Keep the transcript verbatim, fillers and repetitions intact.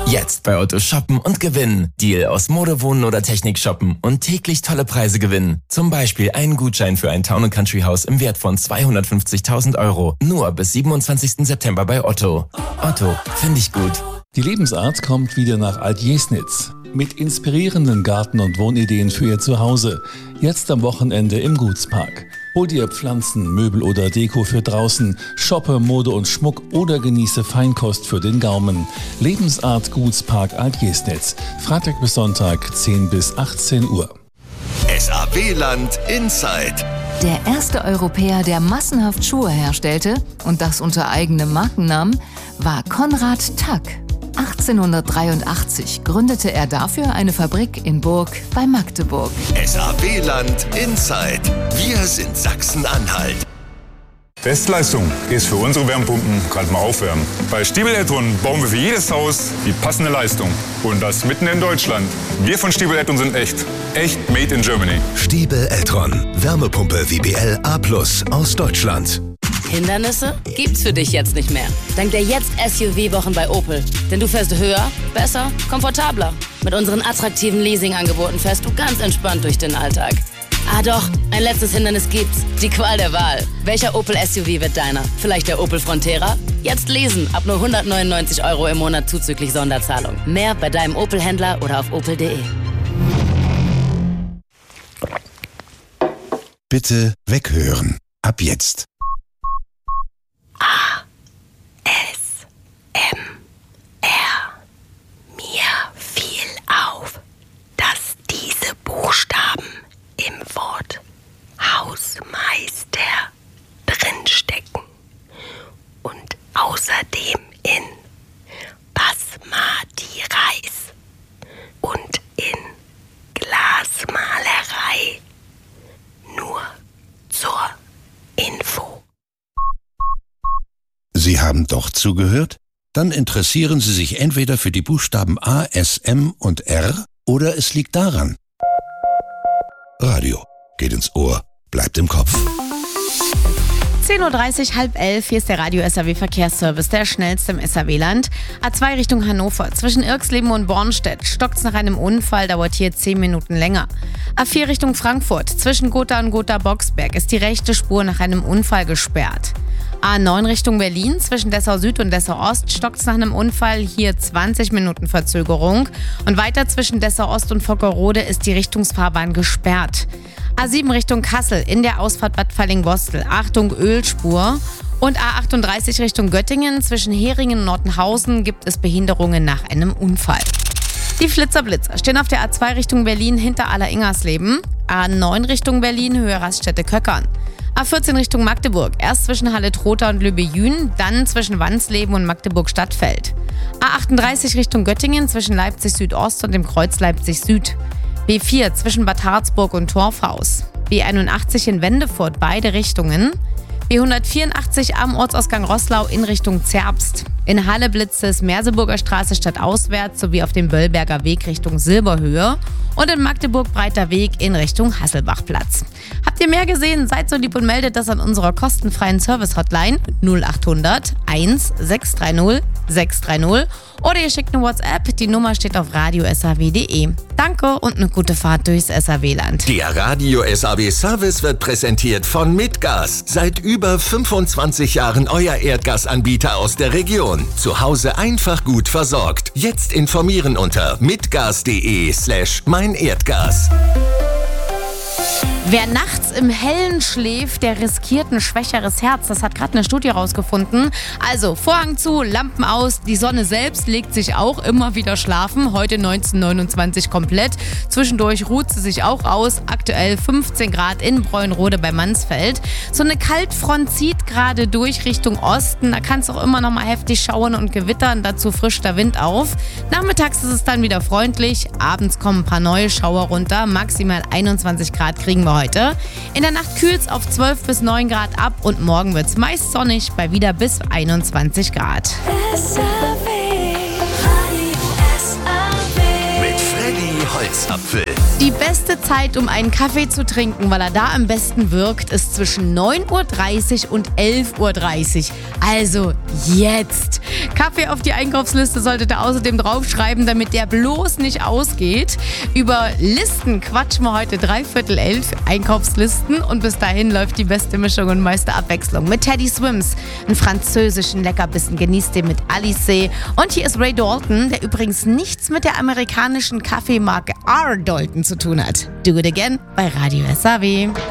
Jetzt bei Otto shoppen und gewinnen. Deal aus Mode, Wohnen oder Technik shoppen und täglich tolle Preise gewinnen. Zum Beispiel einen Gutschein für ein Town and Country Haus im Wert von zweihundertfünfzigtausend Euro. Nur bis siebenundzwanzigsten September bei Otto. Otto, finde ich gut. Die Lebensart kommt wieder nach Alt-Jesnitz. Mit inspirierenden Garten- und Wohnideen für Ihr Zuhause. Jetzt am Wochenende im Gutspark. Hol dir Pflanzen, Möbel oder Deko für draußen, shoppe Mode und Schmuck oder genieße Feinkost für den Gaumen. Lebensart Gutspark Alt-Jesnitz. Freitag bis Sonntag, zehn bis achtzehn Uhr. S A W-Land Inside. Der erste Europäer, der massenhaft Schuhe herstellte, und das unter eigenem Markennamen, war Konrad Tack. achtzehnhundertdreiundachtzig gründete er dafür eine Fabrik in Burg bei Magdeburg. S A W-Land Inside. Wir sind Sachsen-Anhalt. Bestleistung ist für unsere Wärmepumpen gerade mal aufwärmen. Bei Stiebel Eltron bauen wir für jedes Haus die passende Leistung. Und das mitten in Deutschland. Wir von Stiebel Eltron sind echt. Echt made in Germany. Stiebel Eltron. Wärmepumpe W B L A plus aus Deutschland. Hindernisse gibt's für dich jetzt nicht mehr. Dank der Jetzt S U V-Wochen bei Opel. Denn du fährst höher, besser, komfortabler. Mit unseren attraktiven Leasingangeboten fährst du ganz entspannt durch den Alltag. Ah doch, ein letztes Hindernis gibt's. Die Qual der Wahl. Welcher Opel S U V wird deiner? Vielleicht der Opel Frontera? Jetzt lesen, ab nur hundertneunundneunzig Euro im Monat zuzüglich Sonderzahlung. Mehr bei deinem Opel-Händler oder auf opel punkt de. Bitte weghören. Ab jetzt. A. S. M. R. Mir fiel auf, dass diese Buchstaben im Wort Hausmeister drinstecken und außerdem in Basmati Reis und in Glasmalerei. Nur zur Info. Sie haben doch zugehört? Dann interessieren Sie sich entweder für die Buchstaben A, S, M und R oder es liegt daran. Radio geht ins Ohr, bleibt im Kopf. zehn Uhr dreißig, halb elf, hier ist der Radio S A W Verkehrsservice, der schnellste im S A W-Land. A zwei Richtung Hannover, zwischen Irxleben und Bornstedt. Stockt's nach einem Unfall, dauert hier zehn Minuten länger. A vier Richtung Frankfurt, zwischen Gotha und Gotha-Boxberg ist die rechte Spur nach einem Unfall gesperrt. A neun Richtung Berlin, zwischen Dessau Süd und Dessau Ost stockt's nach einem Unfall, hier zwanzig Minuten Verzögerung. Und weiter zwischen Dessau Ost und Vockerode ist die Richtungsfahrbahn gesperrt. A sieben Richtung Kassel, in der Ausfahrt Bad Falling-Bostel, Achtung Ölspur. Und A achtunddreißig Richtung Göttingen, zwischen Heringen und Nordhausen gibt es Behinderungen nach einem Unfall. Die Flitzer-Blitzer stehen auf der A zwei Richtung Berlin hinter Aller-Ingersleben, A neun Richtung Berlin, Höhe Raststätte Köckern. A vierzehn Richtung Magdeburg, erst zwischen Halle-Trotha und Lübbe-Jühn, dann zwischen Wansleben und Magdeburg-Stadtfeld. A achtunddreißig Richtung Göttingen, zwischen Leipzig Südost und dem Kreuz Leipzig Süd. B vier zwischen Bad Harzburg und Torfhaus. B einundachtzig in Wendefurt, beide Richtungen. B hundertvierundachtzig am Ortsausgang Roßlau in Richtung Zerbst. In Halle blitzt es Merseburger Straße stadtauswärts sowie auf dem Böllberger Weg Richtung Silberhöhe. Und in Magdeburg Breiter Weg in Richtung Hasselbachplatz. Habt ihr mehr gesehen? Seid so lieb und meldet das an unserer kostenfreien Service-Hotline null achthundert eins sechs drei null sechs drei null oder ihr schickt eine WhatsApp. Die Nummer steht auf radio s a w punkt de. Danke und eine gute Fahrt durchs S A W-Land. Der Radio S A W-Service wird präsentiert von Mitgas. Seit über fünfundzwanzig Jahren euer Erdgasanbieter aus der Region. Zu Hause einfach gut versorgt. Jetzt informieren unter mitgas.de slash mein Erdgas. Wer nachts im Hellen schläft, der riskiert ein schwächeres Herz. Das hat gerade eine Studie rausgefunden. Also Vorhang zu, Lampen aus. Die Sonne selbst legt sich auch immer wieder schlafen. Heute neunzehnhundertneunundzwanzig komplett. Zwischendurch ruht sie sich auch aus. Aktuell fünfzehn Grad in Bräunrode bei Mansfeld. So eine Kaltfront zieht gerade durch Richtung Osten. Da kann es auch immer noch mal heftig schauern und gewittern. Dazu frischt der Wind auf. Nachmittags ist es dann wieder freundlich. Abends kommen ein paar neue Schauer runter. Maximal einundzwanzig Grad kriegen wir heute. In der Nacht kühlt es auf zwölf bis neun Grad ab und morgen wird es meist sonnig bei wieder bis einundzwanzig Grad. Mit Freddy Holzapfel. Die beste Zeit, um einen Kaffee zu trinken, weil er da am besten wirkt, ist zwischen neun Uhr dreißig und elf Uhr dreißig. Also jetzt. Kaffee auf die Einkaufsliste solltet ihr außerdem draufschreiben, damit der bloß nicht ausgeht. Über Listen quatschen wir heute dreiviertel elf, Einkaufslisten. Und bis dahin läuft die beste Mischung und meiste Abwechslung mit Teddy Swims. Einen französischen Leckerbissen, genießt den mit Alice. Und hier ist Ray Dalton, der übrigens nichts mit der amerikanischen Kaffeemarke R. Dalton zu tun hat. Do it again bei Radio S A W.